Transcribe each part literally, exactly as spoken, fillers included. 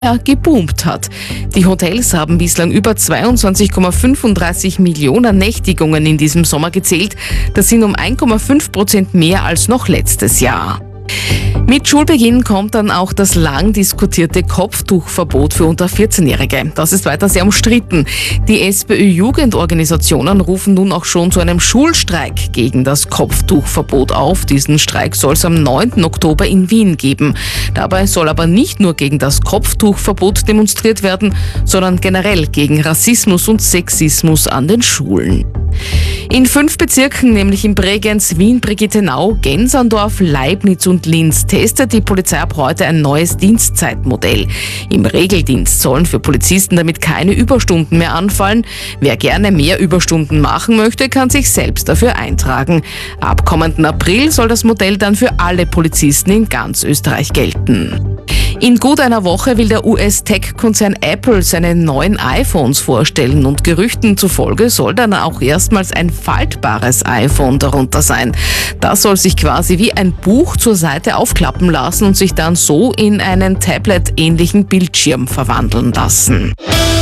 geboomt hat. Die Hotels haben bislang über zweiundzwanzig Komma fünfunddreißig Millionen Nächtigungen in diesem Sommer gezählt. Das sind um ein Komma fünf Prozent mehr als noch letztes Jahr. Mit Schulbeginn kommt dann auch das lang diskutierte Kopftuchverbot für unter vierzehnjährige. Das ist weiter sehr umstritten. Die SPÖ-Jugendorganisationen rufen nun auch schon zu einem Schulstreik gegen das Kopftuchverbot auf. Diesen Streik soll es am neunten Oktober in Wien geben. Dabei soll aber nicht nur gegen das Kopftuchverbot demonstriert werden, sondern generell gegen Rassismus und Sexismus an den Schulen. In fünf Bezirken, nämlich in Bregenz, Wien, Brigittenau, Gensandorf, Leibniz und Linz, testet die Polizei ab heute ein neues Dienstzeitmodell. Im Regeldienst sollen für Polizisten damit keine Überstunden mehr anfallen. Wer gerne mehr Überstunden machen möchte, kann sich selbst dafür eintragen. Ab kommenden April soll das Modell dann für alle Polizisten in ganz Österreich gelten. In gut einer Woche will der U S-Tech-Konzern Apple seine neuen iPhones vorstellen und Gerüchten zufolge soll dann auch erstmals ein faltbares iPhone darunter sein. Das soll sich quasi wie ein Buch zur Seite aufklappen lassen und sich dann so in einen Tablet-ähnlichen Bildschirm verwandeln lassen.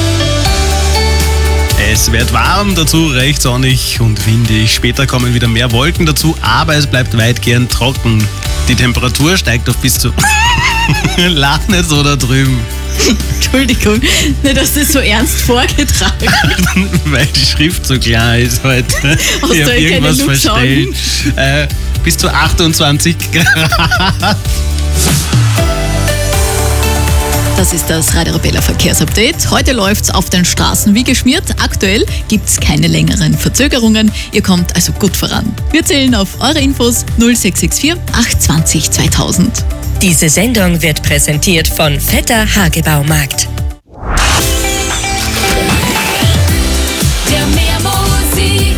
Es wird warm, dazu recht sonnig und windig. Später kommen wieder mehr Wolken dazu, aber es bleibt weitgehend trocken. Die Temperatur steigt auf bis zu... Lach nicht so da drüben. Entschuldigung, nicht, dass das so ernst vorgetragen wird. Weil die Schrift so klar ist heute. Hast ich du habe eh keine irgendwas verstellt. Äh, bis zu achtundzwanzig Grad. Das ist das Radio Arabella Verkehrsupdate. Heute läuft's auf den Straßen wie geschmiert. Aktuell gibt's keine längeren Verzögerungen. Ihr kommt also gut voran. Wir zählen auf eure Infos null sechs sechs vier acht zwei null zweitausend. Diese Sendung wird präsentiert von Vetter Hagebaumarkt. Der Meermusik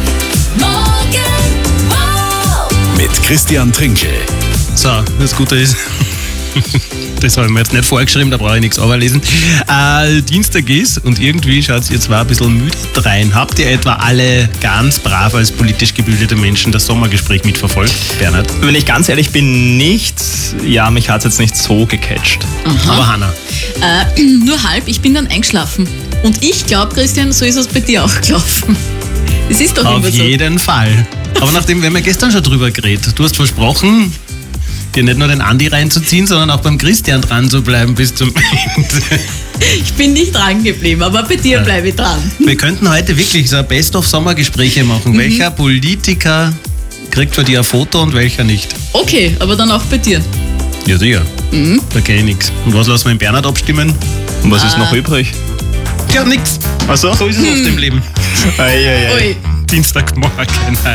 Morgenmau mit Christian Trinkel. So, das Gute ist... Das habe ich mir jetzt nicht vorgeschrieben, da brauche ich nichts überlesen. Äh, Dienstag ist und irgendwie schaut ihr zwar ein bisschen müde rein. Habt ihr etwa alle ganz brav als politisch gebildete Menschen das Sommergespräch mitverfolgt, Bernhard? Wenn ich ganz ehrlich bin, nicht. Ja, mich hat es jetzt nicht so gecatcht. Aha. Aber Hanna? Äh, nur halb, ich bin dann eingeschlafen. Und ich glaube, Christian, so ist es bei dir auch gelaufen. Es ist doch Auf immer so. jeden Fall. Aber nachdem, wir haben ja gestern schon drüber geredet. Du hast versprochen, dir nicht nur den Andi reinzuziehen, sondern auch beim Christian dran zu bleiben bis zum Ende. Ich bin nicht dran geblieben, aber bei dir Ja. bleibe ich dran. Wir könnten heute wirklich so ein Best-of-Sommergespräche machen. Mhm. Welcher Politiker kriegt von dir ein Foto und welcher nicht? Okay, aber dann auch bei dir. Ja, sicher. Mhm. Da kenne ich nichts. Und was lassen wir in Bernhard abstimmen? Und was ist Ah. noch übrig? Ja, nix. Achso? So ist es oft im Leben. Ei, ei, ei. Ui. Dienstagmorgen.